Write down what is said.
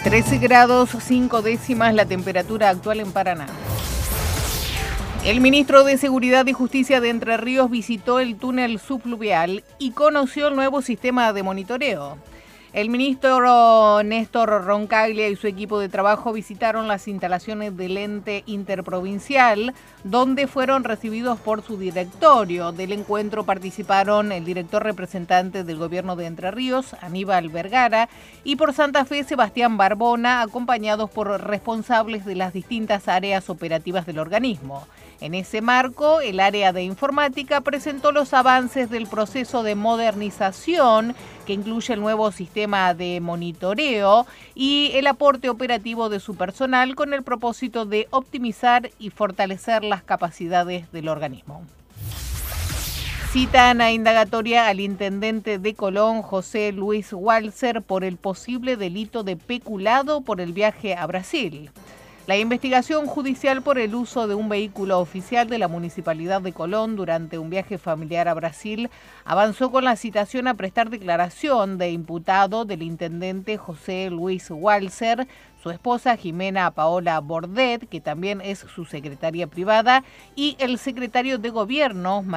13 grados 5 décimas la temperatura actual en Paraná. El ministro de Seguridad y Justicia de Entre Ríos visitó el túnel subfluvial y conoció el nuevo sistema de monitoreo. El ministro Néstor Roncaglia y su equipo de trabajo visitaron las instalaciones del ente interprovincial, donde fueron recibidos por su directorio. Del encuentro participaron el director representante del gobierno de Entre Ríos, Aníbal Vergara, y por Santa Fe, Sebastián Barbona, acompañados por responsables de las distintas áreas operativas del organismo. En ese marco, el área de informática presentó los avances del proceso de modernización, que incluye el nuevo sistema de monitoreo y el aporte operativo de su personal con el propósito de optimizar y fortalecer las capacidades del organismo. Citan a indagatoria al intendente de Colón, José Luis Walser, por el posible delito de peculado por el viaje a Brasil. La investigación judicial por el uso de un vehículo oficial de la Municipalidad de Colón durante un viaje familiar a Brasil avanzó con la citación a prestar declaración de imputado del intendente José Luis Walser, su esposa Jimena Paola Bordet, que también es su secretaria privada, y el secretario de Gobierno,